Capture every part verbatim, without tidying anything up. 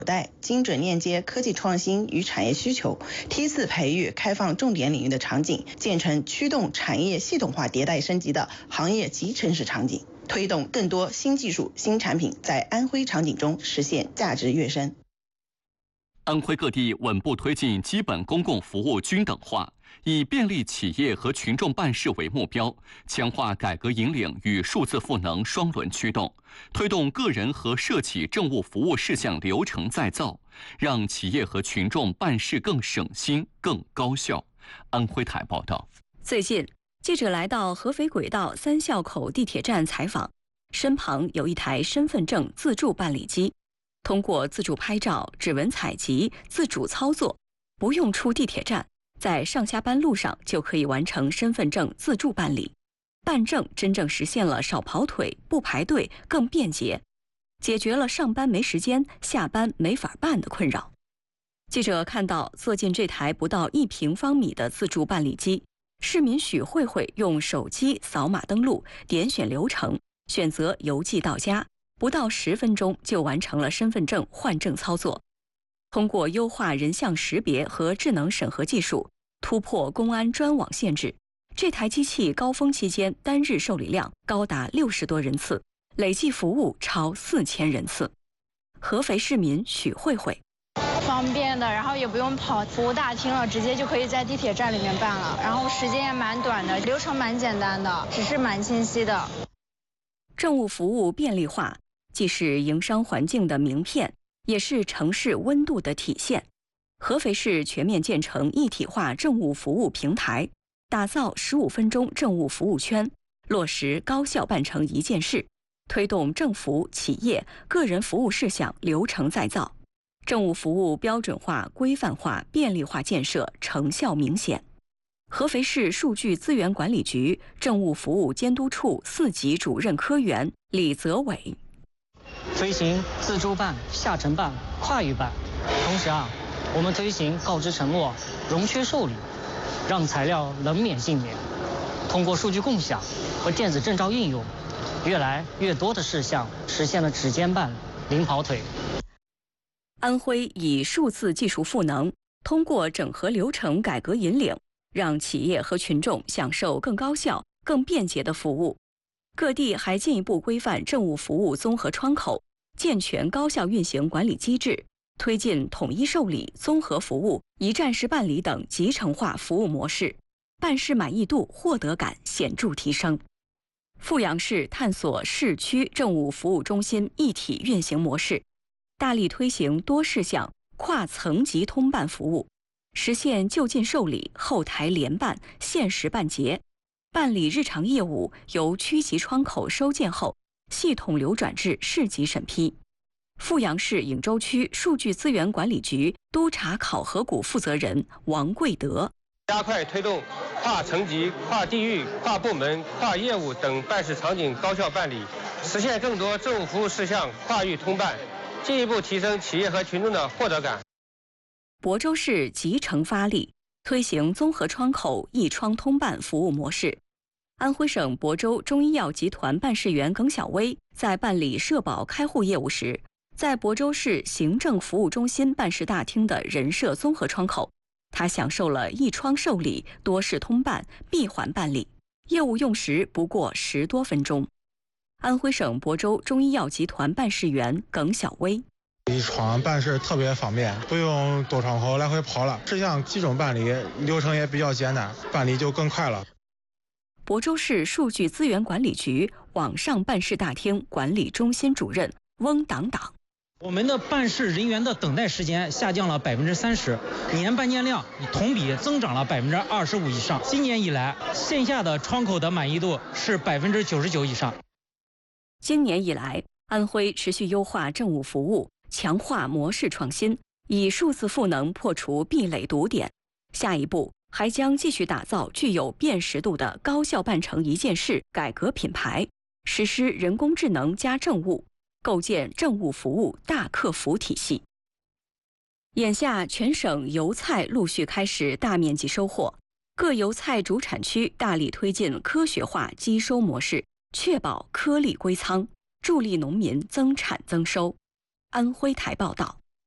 口袋精准链接科技创新与产业需求，梯次培育开放重点领域的场景，建成驱动产业系统化迭代升级的行业及城市场景，推动更多新技术、新产品在安徽场景中实现价值跃升。 安徽各地稳步推进基本公共服务均等化，以便利企业和群众办事为目标，强化改革引领与数字赋能双轮驱动，推动个人和社企政务服务事项流程再造，让企业和群众办事更省心、更高效。安徽台报道。 最近，记者来到合肥轨道三校口地铁站采访，身旁有一台身份证自助办理机。通过自助拍照、指纹采集、自主操作，不用出地铁站，在上下班路上就可以完成身份证自助办理。办证真正实现了少跑腿、不排队、更便捷，解决了上班没时间、下班没法办的困扰。记者看到坐进这台不到一平方米的自助办理机，市民许慧慧用手机扫码登录，点选流程，选择邮寄到家。不到十分钟就完成了身份证换证操作。通过优化人像识别和智能审核技术，突破公安专网限制，这台机器高峰期间单日受理量高达六十多人次，累计服务超四千人次。合肥市民许慧慧： 方便的，然后也不用跑服务大厅了，直接就可以在地铁站里面办了，然后时间也蛮短的，流程蛮简单的，只是蛮清晰的。 政务服务便利化既是营商环境的名片，也是城市温度的体现。合肥市全面建成一体化政务服务平台，打造十五分钟政务服务圈，落实高效办成一件事，推动政府、企业、个人服务事项流程再造，政务服务标准化、规范化、便利化建设成效明显。合肥市数据资源管理局政务服务监督处四级主任科员李泽伟： 推行自助办、下沉办、跨域办，同时啊，我们推行告知承诺、容缺受理，让材料能免信免。通过数据共享和电子证照应用，越来越多的事项实现了指尖办、零跑腿。 安徽以数字技术赋能，通过整合流程改革引领，让企业和群众享受更高效、更便捷的服务。各地还进一步规范政务服务综合窗口，健全高效运行管理机制，推进统一受理、综合服务、一站式办理等集成化服务模式，办事满意度、获得感显著提升。阜阳市探索市区政务服务中心一体运行模式，大力推行多事项跨层级通办服务，实现就近受理、后台联办、限时办结。办理日常业务由区级窗口收件后，系统流转至市级审批。阜阳市颍州区数据资源管理局督查考核股负责人王贵德： 加快推动跨层级、跨地域、跨部门、跨业务等办事场景高效办理，实现更多政务服务事项跨域通办，进一步提升企业和群众的获得感。 亳州市集成发力，推行综合窗口一窗通办服务模式。安徽省亳州中医药集团办事员耿小薇在办理社保开户业务时，在亳州市行政服务中心办事大厅的人社综合窗口，他享受了一窗受理、多事通办、闭环办理，业务用时不过十多分钟。安徽省亳州中医药集团办事员耿小薇： 一窗办事特别方便，不用多窗口来回跑了，事项集中办理，流程也比较简单，办理就更快了。 亳州市数据资源管理局网上办事大厅管理中心主任翁党党： 我们的办事人员的等待时间下降了百分之三十，年办件量同比增长了百分之二十五以上。今年以来，线下的窗口的满意度是百分之九十九以上。 今年以来，安徽持续优化政务服务，强化模式创新，以数字赋能破除壁垒堵点。下一步还将继续打造具有辨识度的高效办成一件事改革品牌，实施人工智能加政务，构建政务服务大客服体系。眼下，全省油菜陆续开始大面积收获，各油菜主产区大力推进科学化机收模式，确保颗粒归仓，助力农民增产增收。安徽台报道。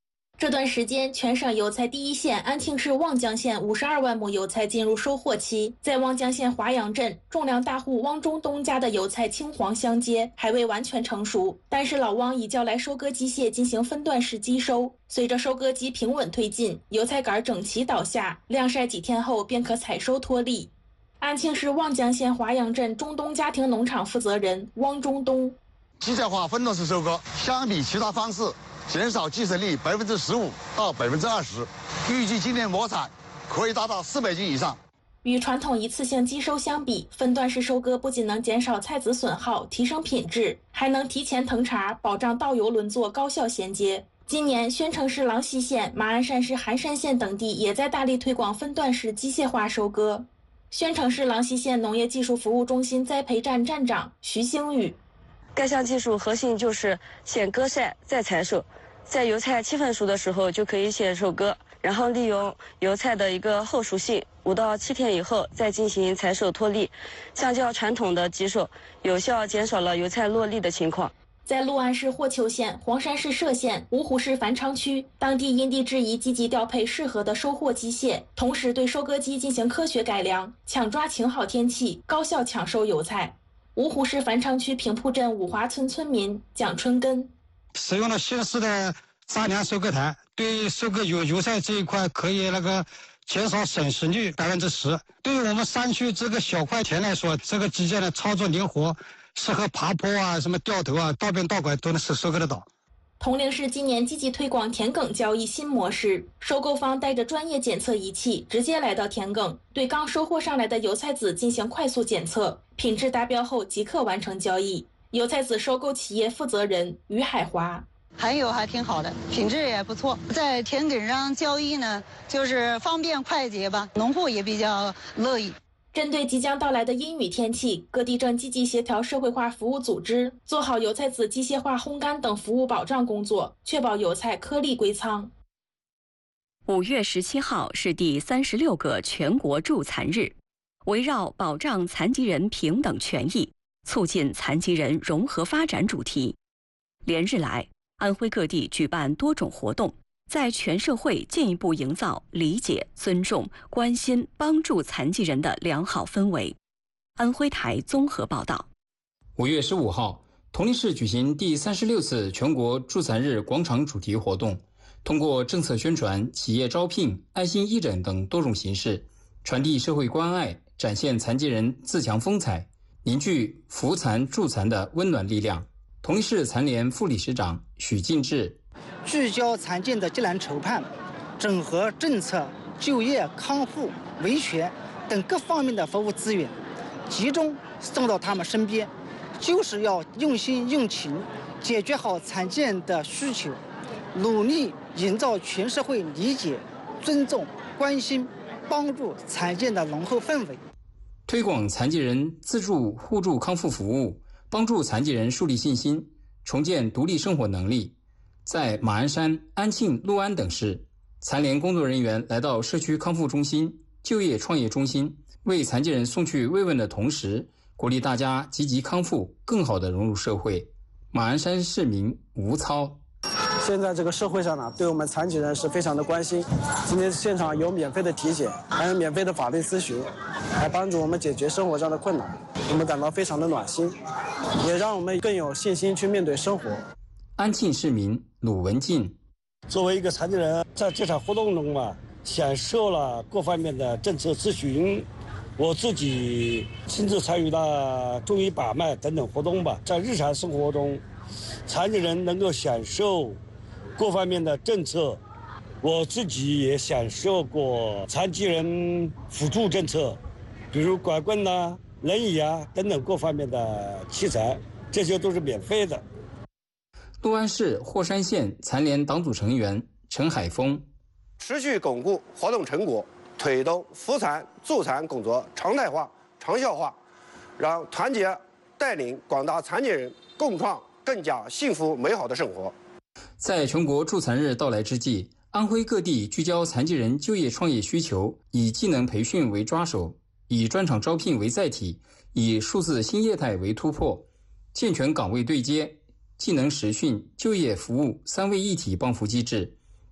这段时间，全省油菜第一县安庆市望江县五十二万亩油菜进入收获期。在望江县华阳镇，种粮大户汪中东家的油菜青黄相接，还未完全成熟，但是老汪已叫来收割机械进行分段式机收。随着收割机平稳推进，油菜杆整齐倒下，晾晒几天后便可采收脱粒。安庆市望江县华阳镇中东家庭农场负责人汪中东： 机械化分段式收割，相比其他方式，减少计成率百分之十五到百分之二十，预计今年亩产可以达到四百斤以上。 与传统一次性机收相比，分段式收割不仅能减少菜籽损耗，提升品质，还能提前腾茬，保障稻油轮作高效衔接。今年，宣城市郎溪县、马鞍山市寒山县等地也在大力推广分段式机械化收割。宣城市郎溪县农业技术服务中心栽培站站长徐星宇： 该项技术核心就是先割晒再采收，在油菜七分熟的时候就可以先收割，然后利用油菜的一个后熟性，五到七天以后再进行采收脱粒，相较传统的机收，有效减少了油菜落粒的情况。 在六安市霍丘县、黄山市歙县、芜湖市繁昌区，当地因地制宜积极调配适合的收获机械，同时对收割机进行科学改良，抢抓晴好天气，高效抢收油菜。芜湖市繁昌区平铺镇五华村村民蒋春根： 使用了新式的杂粮收割台，对收割油油菜这一块可以那个减少损失率百分之十。对于我们山区这个小块田来说，这个机械的操作灵活，适合爬坡啊、什么掉头啊、倒边倒拐都能收收割得到。 铜陵市今年积极推广田埂交易新模式，收购方带着专业检测仪器直接来到田埂，对刚收获上来的油菜籽进行快速检测，品质达标后即刻完成交易。油菜籽收购企业负责人于海华： 含油还挺好的，品质也不错。在田埂上交易呢，就是方便快捷吧，农户也比较乐意。 针对即将到来的阴雨天气，各地正积极协调社会化服务组织，做好油菜籽机械化烘干等服务保障工作，确保油菜颗粒归仓。 五月十七号是第三十六个全国助残日，围绕保障残疾人平等权益、促进残疾人融合发展主题，连日来，安徽各地举办多种活动，在全社会进一步营造理解、尊重、关心、帮助残疾人的良好氛围。安徽台综合报道。 五月十五号，铜陵市举行第三十六次全国助残日广场主题活动，通过政策宣传、企业招聘、爱心义诊等多种形式，传递社会关爱，展现残疾人自强风采，凝聚扶残助残的温暖力量。铜陵市残联副理事长许进志： 聚焦残疾人的急难愁盼，整合政策、就业、康复、维权等各方面的服务资源，集中送到他们身边，就是要用心用情，解决好残疾人的需求，努力营造全社会理解、尊重、关心、帮助残疾人的浓厚氛围。 推广残疾人自助互助康复服务，帮助残疾人树立信心，重建独立生活能力。在马鞍山、安庆、六安等市，残联工作人员来到社区康复中心、就业创业中心，为残疾人送去慰问的同时，鼓励大家积极康复，更好地融入社会。马鞍山市民吴操： 现在这个社会上呢，对我们残疾人是非常的关心。今天现场有免费的体检，还有免费的法律咨询，来帮助我们解决生活上的困难，我们感到非常的暖心，也让我们更有信心去面对生活。 安庆市民鲁文进： 作为一个残疾人，在这场活动中嘛，享受了各方面的政策咨询，我自己亲自参与了中医把脉等等活动吧。在日常生活中，残疾人能够享受各方面的政策，我自己也享受过残疾人辅助政策，比如拐棍呐、轮椅啊等等各方面的器材，这些都是免费的。 六安市霍山县残联党组成员陈海峰： 持续巩固活动成果，推动扶残助残工作常态化、长效化，让团结带领广大残疾人共创更加幸福美好的生活。 在全国助残日到来之际，安徽各地聚焦残疾人就业创业需求，以技能培训为抓手，以专场招聘为载体，以数字新业态为突破，健全岗位对接、技能实训、就业服务三位一体帮扶机制，